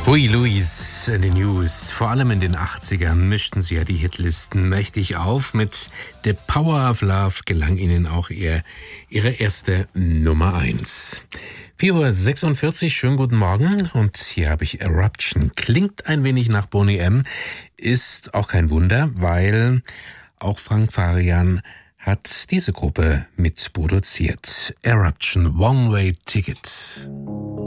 Huey Lewis in den News. Vor allem in den 80ern mischten sie ja die Hitlisten mächtig auf. Mit The Power of Love gelang ihnen auch ihre erste Nummer 1. 4:46 Uhr, schönen guten Morgen. Und hier habe ich Eruption. Klingt ein wenig nach Boney M. Ist auch kein Wunder, weil auch Frank Farian hat diese Gruppe mitproduziert. Eruption, One Way Ticket.